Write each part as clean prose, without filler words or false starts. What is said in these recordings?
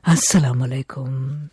Assalamu alaikum.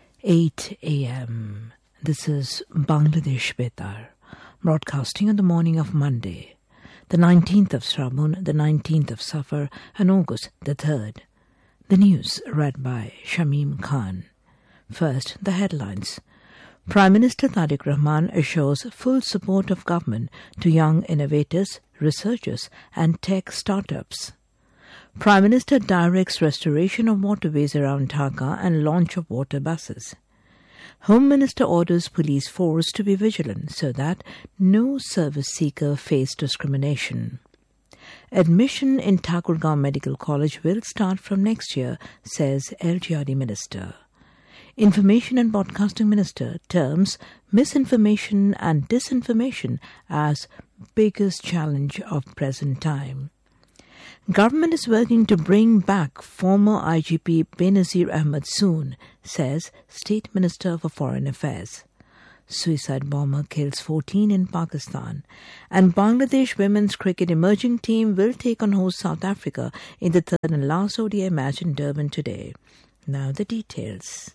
8 a.m. This is Bangladesh Betar, broadcasting on the morning of Monday, the 19th of Shraban, the 19th of Safar, and August the 3rd. The news read by Shamim Khan. First, the headlines. Prime Minister Tariq Rahman assures full support of government to young innovators, researchers, and tech startups. Prime Minister directs restoration of waterways around Dhaka and launch of water buses. Home Minister orders police force to be vigilant so that no service seeker face discrimination. Admission in Thakurgaon Medical College will start from next year, says LGRD Minister. Information and Broadcasting Minister terms misinformation and disinformation as biggest challenge of present time. Government is working to bring back former IGP Benazir Ahmed soon, says State Minister for Foreign Affairs. Suicide bomber kills 14 in Pakistan. And Bangladesh women's cricket emerging team will take on host South Africa in the third and last ODI match in Durban today. Now the details.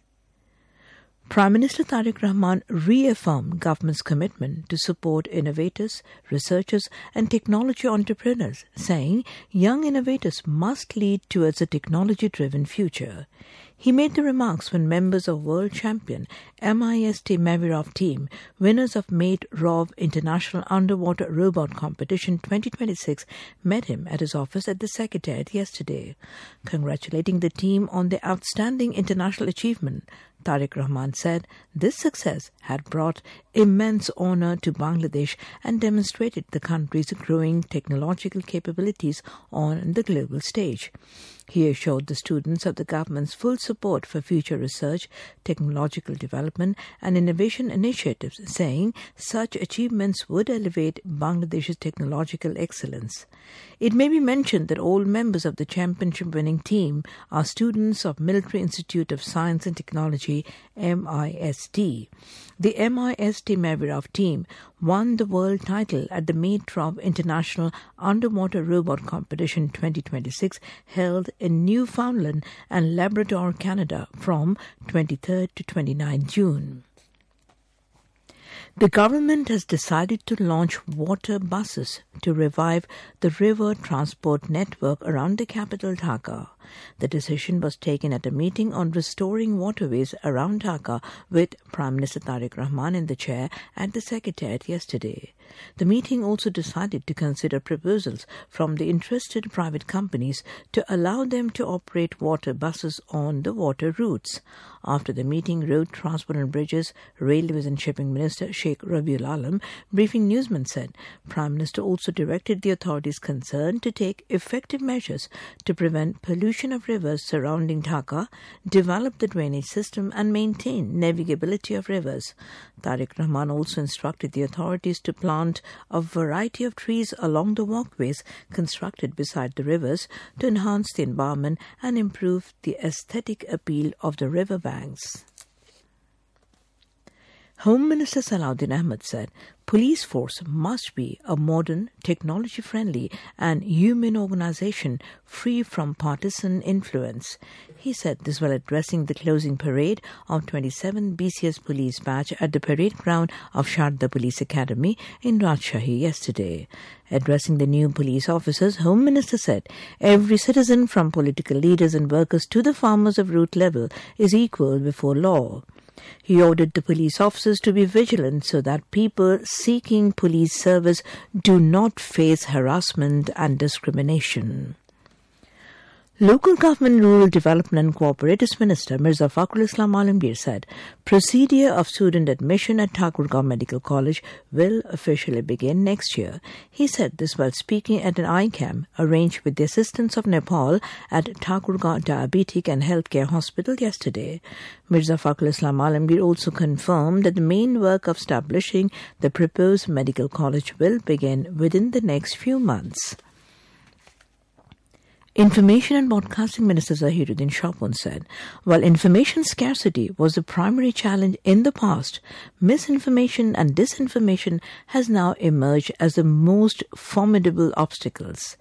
Prime Minister Tariq Rahman reaffirmed government's commitment to support innovators, researchers and technology entrepreneurs, saying young innovators must lead towards a technology-driven future. He made the remarks when members of world champion MIST Mavirov team, winners of Mate Rov International Underwater Robot Competition 2026, met him at his office at the Secretariat yesterday. Congratulating the team on their outstanding international achievement, Tariq Rahman said this success had brought immense honor to Bangladesh and demonstrated the country's growing technological capabilities on the global stage. He assured the students of the government's full support for future research, technological development and innovation initiatives, saying such achievements would elevate Bangladesh's technological excellence. It may be mentioned that all members of the championship-winning team are students of Military Institute of Science and Technology, MIST. The MIST Mavirov team won the world title at the Mate Rov International Underwater Robot Competition 2026 held in Newfoundland and Labrador, Canada from 23rd to 29 June. The government has decided to launch water buses to revive the river transport network around the capital Dhaka. The decision was taken at a meeting on restoring waterways around Dhaka with Prime Minister Tariq Rahman in the chair at the Secretariat yesterday. The meeting also decided to consider proposals from the interested private companies to allow them to operate water buses on the water routes. After the meeting, Road Transport and Bridges, Railways and Shipping Minister Sheikh Rabiul Alam, briefing newsmen said, Prime Minister also directed the authorities concerned to take effective measures to prevent pollution of rivers surrounding Dhaka, develop the drainage system and maintain navigability of rivers. Tariq Rahman also instructed the authorities to plant a variety of trees along the walkways constructed beside the rivers to enhance the environment and improve the aesthetic appeal of the riverbanks. Home Minister Salahuddin Ahmed said police force must be a modern, technology-friendly and human organization free from partisan influence. He said this while addressing the closing parade of 27 BCS police batch at the parade ground of Sharda Police Academy in Rajshahi yesterday. Addressing the new police officers, Home Minister said every citizen from political leaders and workers to the farmers of root level is equal before law. He ordered the police officers to be vigilant so that people seeking police service do not face harassment and discrimination. Local Government, Rural Development and Cooperatives Minister Mirza Fakhrul Islam Alamgir said procedure of student admission at Thakurgaon Medical College will officially begin next year. He said this while speaking at an iCamp arranged with the assistance of Nepal at Thakurgaon Diabetic and Healthcare Hospital yesterday. Mirza Fakhrul Islam Alamgir also confirmed that the main work of establishing the proposed medical college will begin within the next few months. Information and Broadcasting Minister Zahiruddin Shapun said, while information scarcity was the primary challenge in the past, misinformation and disinformation has now emerged as the most formidable obstacles.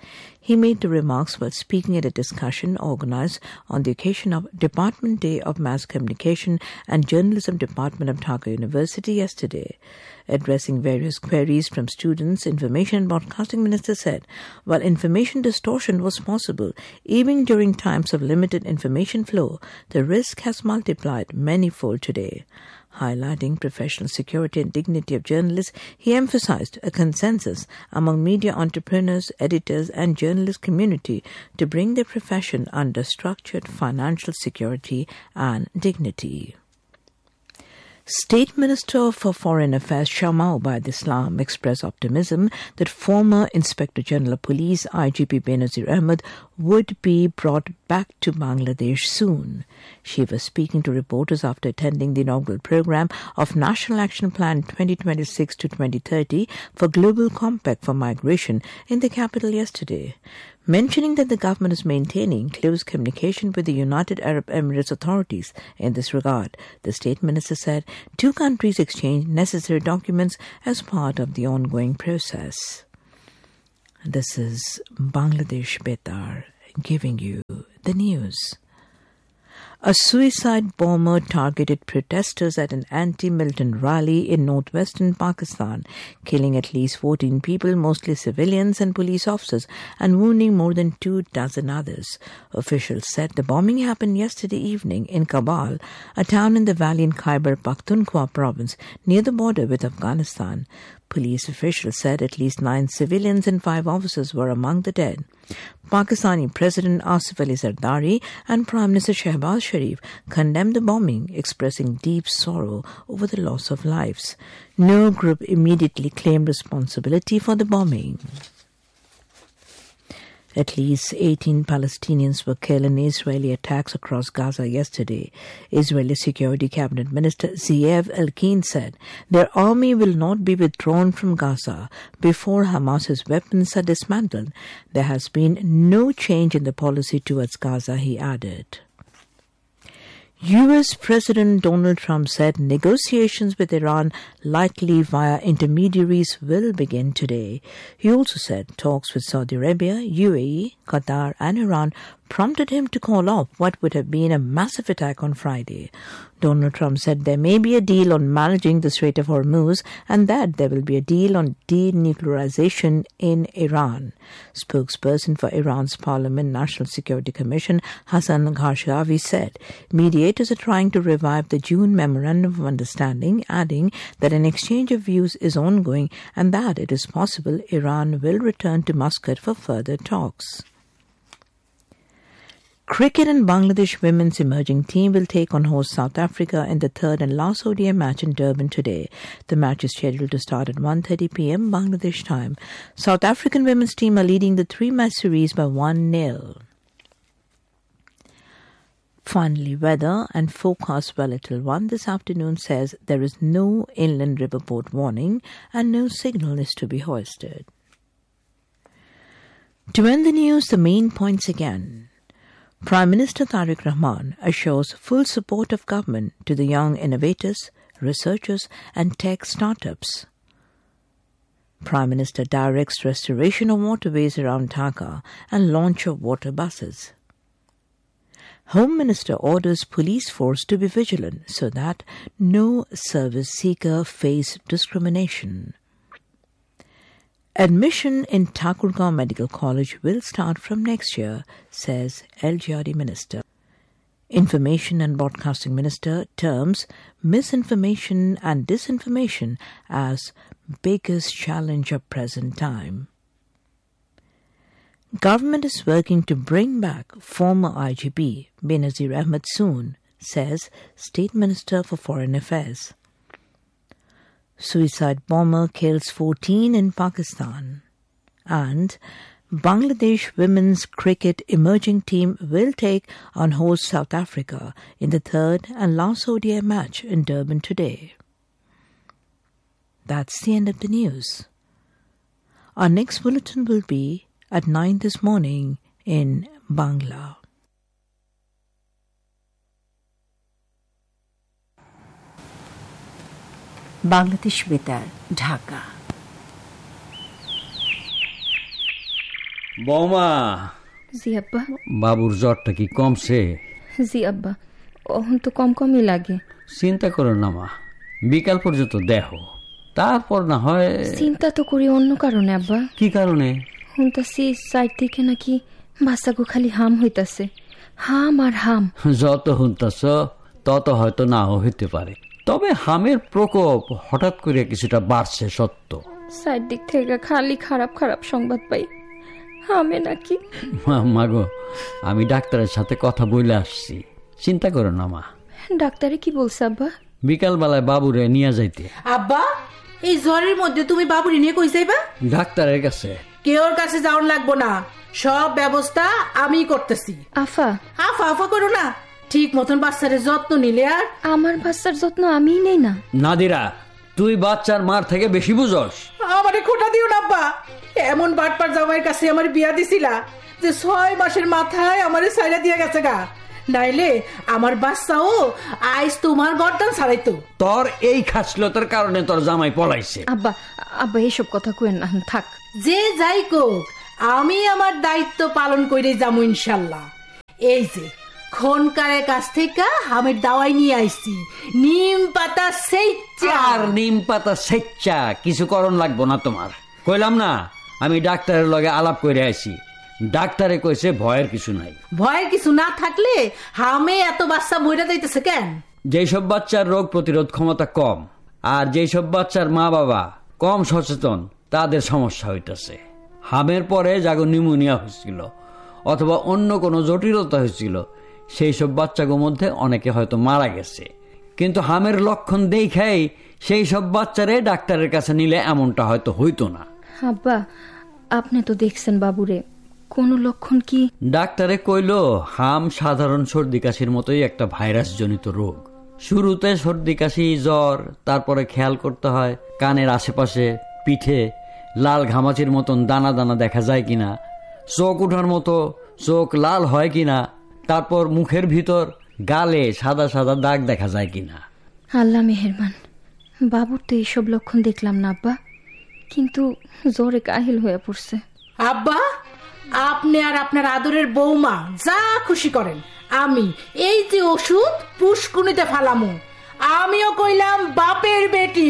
He made the remarks while speaking at a discussion organized on the occasion of Department Day of Mass Communication and Journalism Department of Dhaka University yesterday. Addressing various queries from students, Information and Broadcasting Minister said, while information distortion was possible, even during times of limited information flow, the risk has multiplied manyfold today. Highlighting professional security and dignity of journalists, he emphasized a consensus among media entrepreneurs, editors and journalist community to bring their profession under structured financial security and dignity. State Minister for Foreign Affairs Shama Ubaid Islam expressed optimism that former Inspector General of Police IGP Benazir Ahmed would be brought back to Bangladesh soon. She was speaking to reporters after attending the inaugural program of National Action Plan 2026 to 2030 for Global Compact for Migration in the capital yesterday. Mentioning that the government is maintaining close communication with the United Arab Emirates authorities in this regard, the state minister said two countries exchanged necessary documents as part of the ongoing process. This is Bangladesh Betar giving you the news. A suicide bomber targeted protesters at an anti-militant rally in northwestern Pakistan, killing at least 14 people, mostly civilians and police officers, and wounding more than 24 others. Officials said the bombing happened yesterday evening in Kabul, a town in the valley in Khyber Pakhtunkhwa province, near the border with Afghanistan. Police officials said at least 9 civilians and 5 officers were among the dead. Pakistani President Asif Ali Zardari and Prime Minister Shehbaz Sharif condemned the bombing, expressing deep sorrow over the loss of lives. No group immediately claimed responsibility for the bombing. At least 18 Palestinians were killed in Israeli attacks across Gaza yesterday. Israeli Security Cabinet Minister Zeev Elkin said their army will not be withdrawn from Gaza before Hamas's weapons are dismantled. There has been no change in the policy towards Gaza, he added. U.S. President Donald Trump said negotiations with Iran, likely via intermediaries, will begin today. He also said talks with Saudi Arabia, UAE, Qatar and Iran prompted him to call off what would have been a massive attack on Friday. Donald Trump said there may be a deal on managing the Strait of Hormuz and that there will be a deal on denuclearization in Iran. Spokesperson for Iran's Parliament National Security Commission, Hassan Ghashavi, said mediators are trying to revive the June Memorandum of Understanding, adding that an exchange of views is ongoing and that it is possible Iran will return to Muscat for further talks. Cricket and Bangladesh women's emerging team will take on host South Africa in the third and last ODI match in Durban today. The match is scheduled to start at 1:30 p.m. Bangladesh time. South African women's team are leading the 3-match series by 1-0. Finally, weather and forecast for Little One this afternoon says there is no inland riverboat warning and no signal is to be hoisted. To end the news, the main points again. Prime Minister Tariq Rahman assures full support of government to the young innovators, researchers and tech startups. Prime Minister directs restoration of waterways around Dhaka and launch of water buses. Home Minister orders police force to be vigilant so that no service seeker face discrimination. Admission in Thakurgaon Medical College will start from next year, says LGRD Minister. Information and Broadcasting Minister terms misinformation and disinformation as biggest challenge of present time. Government is working to bring back former IGP Benazir Ahmed soon, says State Minister for Foreign Affairs. Suicide bomber kills 14 in Pakistan. And Bangladesh women's cricket emerging team will take on host South Africa in the third and last ODI match in Durban today. That's the end of the news. Our next bulletin will be at 9 this morning in Bangla. Bangladesh Betar, Dhaka. বৌমা। জি আব্বা। বাবুর জ্বরটা কি কমছে? জি আব্বা, এখন তো কমই লাগে। চিন্তা করো না মা, বিকাল পর্যন্ত দেখো, তারপর না হয়। চিন্তা তো করি অন্য কারণে আব্বা। কি কারণে? শুনতাছি চারদিকে নাকি বাচ্চাগো খালি হাম হইতাছে, হাম আর হাম। যত শুনতাছ তত হয়তো নাও হইতে পারে, তবে হামের প্রকোপ হঠাৎ করে কিছুটা বাড়ছে সত্য। চারদিক থেকে খালি খারাপ খারাপ সংবাদ পাই, হামে নাকি। মাগো, আমি ডাক্তারের সাথে কথা বলে আসছি, চিন্তা করো না মা। ডাক্তারে কি বলছে আব্বা? বিকাল বেলায় বাবুরে নিয়ে যাইতে। আব্বা, এই জ্বরের মধ্যে তুমি বাবুরে নিয়ে কই যাইবা? ডাক্তারের কাছে। কেউর কাছে যাওয়ার লাগবো না, সব ব্যবস্থা আমি করতেছি। আফা আফা আফা করো না, ঠিক মতন বাচ্চার যত্ন নিলে আর। আমার বাচ্চার যত্ন আমি নেই না। নাদিরা, তুই বাচ্চার মার থেকে বেশি বুঝস। আমারে খোটা দিও না আব্বা, এমন বাটপার জামাইয়ের কাছে আমার বিয়া দিছিলা যে 6 মাসের মাথায় আমারে ছাইড়া দিয়ে গেছে গা, নাইলে আমার বাচ্চাও আইস তোমার গর্দান ছাড়াইতো। তোর এই খাসলতার কারণে তোর জামাই পলাইছে। আব্বা আব্বা এসব কথা কইেন না, থাক। যে যাই কোক, আমি আমার দায়িত্ব পালন করে যাবো ইনশাল্লাহ। এই যে খনকারের কাছ থেকে হামের দাওয়াই নিয়ে আইছি, নিম পাতা সেচ্চা। আর নিম পাতা সেচ্চা কিছু করণ লাগবো না তোমার, কইলাম না আমি ডাক্তারের লগে আলাপ করে আইছি। ডাক্তারে কইছে ভয়ের কিছু নাই। ভয়ের কিছু না থাকলে হামে এত বাচ্চা মইরা যাইতেছে কেন? যেসব বাচ্চার রোগ প্রতিরোধ ক্ষমতা কম আর যেসব বাচ্চার মা বাবা কম সচেতন, তাদের সমস্যা হইতেছে। হামের পরে যাগো নিউমোনিয়া হয়েছিল অথবা অন্য কোনো জটিলতা হয়েছিল, সেই সব বাচ্চাগুলোর মধ্যে অনেকে হয়তো মারা গেছে। কিন্তু হামের লক্ষণ দেখাই সেই সব বাচ্চারে ডাক্তারের কাছে নিলে এমনটা হয়তো হইতো না। আব্বা, আপনি তো দেখছেন বাবুরে, কোন লক্ষণ কি? ডাক্তারে কইল হাম সাধারণ সর্দি কাশির মতোই একটা ভাইরাস জনিত রোগ। শুরুতে সর্দি কাশি জ্বর, তারপরে খেয়াল করতে হয় কানের আশেপাশে পিঠে লাল ঘামাচির মতন দানা দানা দেখা যায় কিনা, চোখ উঠার মতো চোখ লাল হয় কিনা, তারপর মুখের ভিতর গালে সাদা সাদা দাগ দেখা যায় কিনা। আল্লাহ মেহেরবান, বাবুর তো এইসব লক্ষণ দেখলাম না আব্বা, কিন্তু জ্বরে কাহিল হয়ে পড়ছে। আব্বা, আপনি আর আপনার আদরের বৌমা যা খুশি করেন, আমি এই যে ওষুধ পুষ্কুনিতে ফালামু। আমিও কইলাম বাপের বেটি।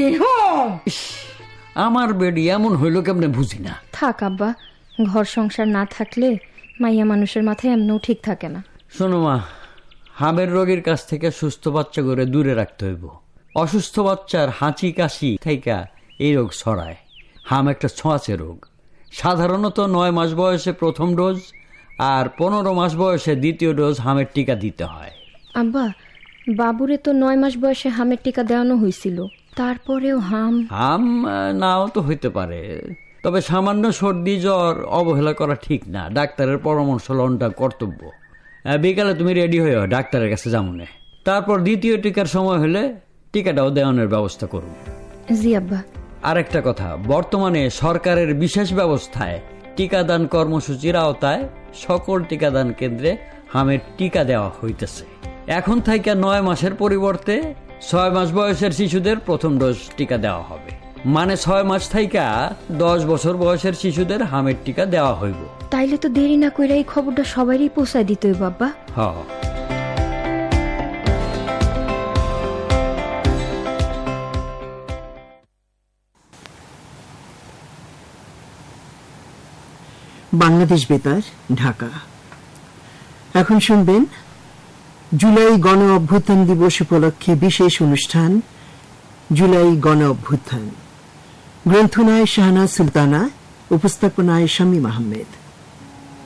আমার বেডি এমন হইল কেমনে বুঝি না। থাক আব্বা, ঘর সংসার না থাকলে মাইয়া মানুষের মাথায় এমনও ঠিক থাকে না। শোনো মা, হামের রোগীর কাছ থেকে সুস্থ বাচ্চা করে দূরে রাখতে হইব। অসুস্থ বাচ্চার হাঁচি কাশি থেকে এই রোগ ছড়ায়। হাম একটা ছোঁয়াচে রোগ। সাধারণত 9 মাস বয়সে প্রথম ডোজ আর 15 মাস বয়সে দ্বিতীয় ডোজ হামের টিকা দিতে হয়। আব্বা, বাবুরে তো 9 মাস বয়সে হামের টিকা দেওয়ানো হয়েছিল, তারপরেও হাম নাও তো হইতে পারে, তবে সামান্য সর্দি জ্বর অবহেলা করা ঠিক না। ডাক্তারের পরামর্শ লওয়া কর্তব্য। বিকালে তুমি রেডি হয়ে ডাক্তারের কাছে যামুনে, তারপর দ্বিতীয় টিকার সময় হলে টিকাটাও দেওয়ানোর ব্যবস্থা করুন। জি আব্বা। আরেকটা কথা, বর্তমানে সরকারের বিশেষ ব্যবস্থায় টিকাদান কর্মসূচির আওতায় সকল টিকাদান কেন্দ্রে হামের টিকা দেওয়া হইতেছে। এখন থেকে 9 মাসের পরিবর্তে 6 মাস বয়সের শিশুদের প্রথম ডোজ টিকা দেওয়া হবে। মানে 6 মাস থেকে 10 বছর বয়সের শিশুদের হামের টিকা দেওয়া হইব। তাইলে তো দেরি না কইরা এই খবরটা সবারই পৌঁছায় দিতে হইব আব্বা। হ্যাঁ। বাংলাদেশ বেতার, ঢাকা। এখন শুনবেন জুলাই গণ অভ্যুত্থান দিবস উপলক্ষে বিশেষ অনুষ্ঠান জুলাই গণ অভ্যুত্থান। গ্রন্থনায় শাহনাজ সুলতানা, উপস্থাপনায় শামীম আহমেদ।